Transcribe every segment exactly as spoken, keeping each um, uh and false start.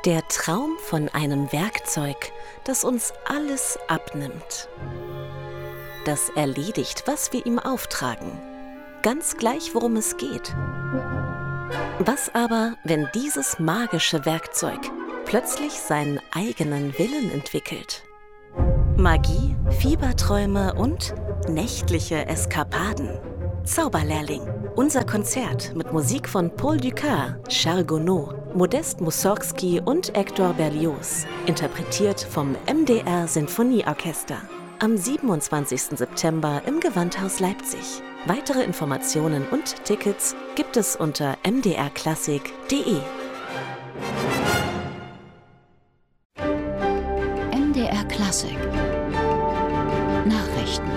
Der Traum von einem Werkzeug, das uns alles abnimmt. Das erledigt, was wir ihm auftragen. Ganz gleich, worum es geht. Was aber, wenn dieses magische Werkzeug plötzlich seinen eigenen Willen entwickelt? Magie, Fieberträume und nächtliche Eskapaden. Zauberlehrling. Unser Konzert mit Musik von Paul Dukas, Charles Gounod, Modest Mussorgsky und Hector Berlioz. Interpretiert vom M D R Sinfonieorchester. Am siebenundzwanzigsten September im Gewandhaus Leipzig. Weitere Informationen und Tickets gibt es unter m d r klassik punkt d e. M D R Klassik Nachrichten.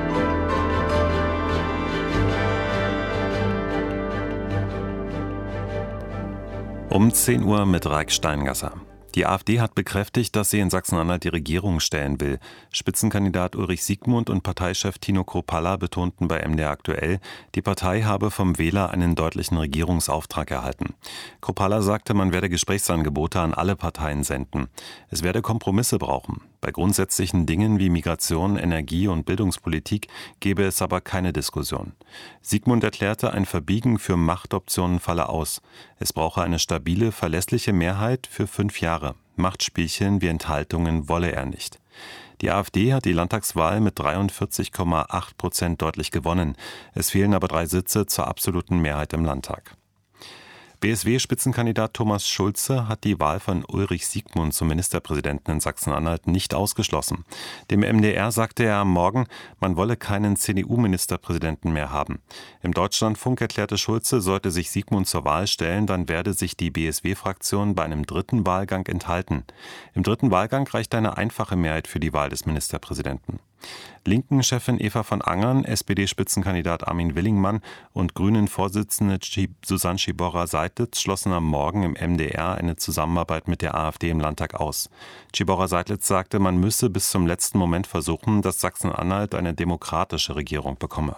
Um zehn Uhr mit Raik Steingasser. Die AfD hat bekräftigt, dass sie in Sachsen-Anhalt die Regierung stellen will. Spitzenkandidat Ulrich Siegmund und Parteichef Tino Kruppalla betonten bei M D R aktuell, die Partei habe vom Wähler einen deutlichen Regierungsauftrag erhalten. Kruppalla sagte, man werde Gesprächsangebote an alle Parteien senden. Es werde Kompromisse brauchen. Bei grundsätzlichen Dingen wie Migration, Energie und Bildungspolitik gebe es aber keine Diskussion. Siegmund erklärte, ein Verbiegen für Machtoptionen falle aus. Es brauche eine stabile, verlässliche Mehrheit für fünf Jahre. Machtspielchen wie Enthaltungen wolle er nicht. Die AfD hat die Landtagswahl mit dreiundvierzig Komma acht Prozent deutlich gewonnen. Es fehlen aber drei Sitze zur absoluten Mehrheit im Landtag. B S W-Spitzenkandidat Thomas Schulze hat die Wahl von Ulrich Siegmund zum Ministerpräsidenten in Sachsen-Anhalt nicht ausgeschlossen. Dem M D R sagte er am Morgen, man wolle keinen C D U-Ministerpräsidenten mehr haben. Im Deutschlandfunk erklärte Schulze, sollte sich Siegmund zur Wahl stellen, dann werde sich die B S W-Fraktion bei einem dritten Wahlgang enthalten. Im dritten Wahlgang reicht eine einfache Mehrheit für die Wahl des Ministerpräsidenten. Linken-Chefin Eva von Angern, S P D-Spitzenkandidat Armin Willingmann und Grünen-Vorsitzende Susanne Tschiborra-Seidlitz schlossen am Morgen im M D R eine Zusammenarbeit mit der AfD im Landtag aus. Tschiborra-Seidlitz sagte, man müsse bis zum letzten Moment versuchen, dass Sachsen-Anhalt eine demokratische Regierung bekomme.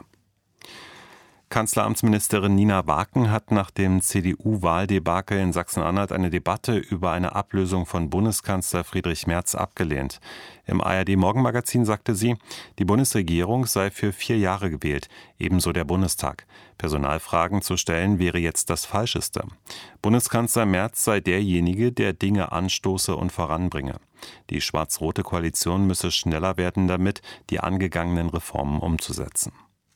Kanzleramtsministerin Nina Waken hat nach dem C D U-Wahldebakel in Sachsen-Anhalt eine Debatte über eine Ablösung von Bundeskanzler Friedrich Merz abgelehnt. Im A R D-Morgenmagazin sagte sie, die Bundesregierung sei für vier Jahre gewählt, ebenso der Bundestag. Personalfragen zu stellen wäre jetzt das Falscheste. Bundeskanzler Merz sei derjenige, der Dinge anstoße und voranbringe. Die schwarz-rote Koalition müsse schneller werden damit, die angegangenen Reformen umzusetzen.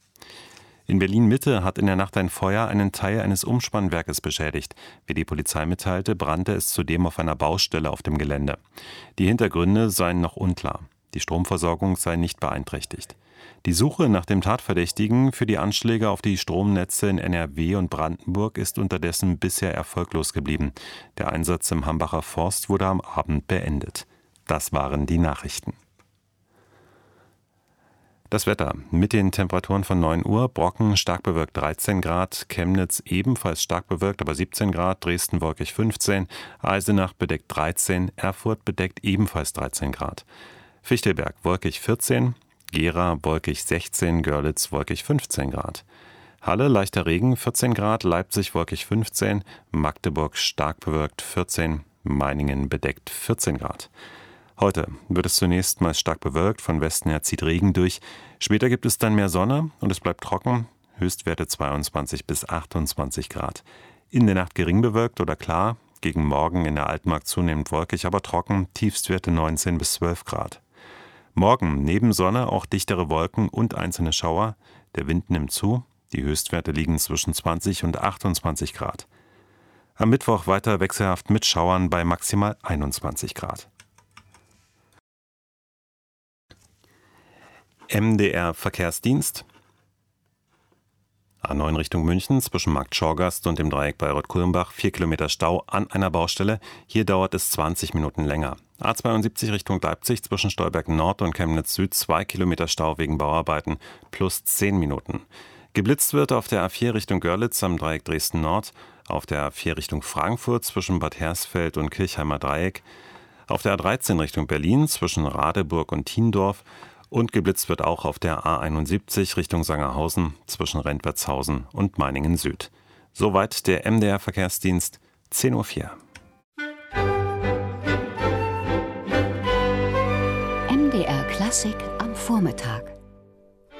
In Berlin-Mitte hat in der Nacht ein Feuer einen Teil eines Umspannwerkes beschädigt. Wie die Polizei mitteilte, brannte es zudem auf einer Baustelle auf dem Gelände. Die Hintergründe seien noch unklar. Die Stromversorgung sei nicht beeinträchtigt. Die Suche nach dem Tatverdächtigen für die Anschläge auf die Stromnetze in N R W und Brandenburg ist unterdessen bisher erfolglos geblieben. Der Einsatz im Hambacher Forst wurde am Abend beendet. Das waren die Nachrichten. Das Wetter mit den Temperaturen von neun Uhr, Brocken stark bewölkt dreizehn Grad, Chemnitz ebenfalls stark bewölkt, aber siebzehn Grad, Dresden wolkig fünfzehn, Eisenach bedeckt dreizehn, Erfurt bedeckt ebenfalls dreizehn Grad. Fichtelberg wolkig vierzehn, Gera wolkig sechzehn, Görlitz wolkig fünfzehn Grad. Halle leichter Regen vierzehn Grad, Leipzig wolkig fünfzehn, Magdeburg stark bewölkt vierzehn, Meiningen bedeckt vierzehn Grad. Heute wird es zunächst meist stark bewölkt, von Westen her zieht Regen durch. Später gibt es dann mehr Sonne und es bleibt trocken, Höchstwerte zweiundzwanzig bis achtundzwanzig Grad. In der Nacht gering bewölkt oder klar, gegen Morgen in der Altmark zunehmend wolkig, aber trocken, Tiefstwerte neunzehn bis zwölf Grad. Morgen neben Sonne auch dichtere Wolken und einzelne Schauer, der Wind nimmt zu, die Höchstwerte liegen zwischen zwanzig und achtundzwanzig Grad. Am Mittwoch weiter wechselhaft mit Schauern bei maximal einundzwanzig Grad. M D R Verkehrsdienst. A neun Richtung München zwischen Markt Schorgast und dem Dreieck Bayreuth-Kulmbach vier Kilometer Stau an einer Baustelle. Hier dauert es zwanzig Minuten länger. A zweiundsiebzig Richtung Leipzig zwischen Stolberg Nord und Chemnitz Süd zwei Kilometer Stau wegen Bauarbeiten plus zehn Minuten. Geblitzt wird auf der A vier Richtung Görlitz am Dreieck Dresden Nord, auf der A vier Richtung Frankfurt zwischen Bad Hersfeld und Kirchheimer Dreieck, auf der A dreizehn Richtung Berlin zwischen Radeburg und Thiendorf. Und geblitzt wird auch auf der A einundsiebzig Richtung Sangerhausen zwischen Rentwertshausen und Meiningen Süd. Soweit der M D R Verkehrsdienst, zehn Uhr vier. Klassik am Vormittag.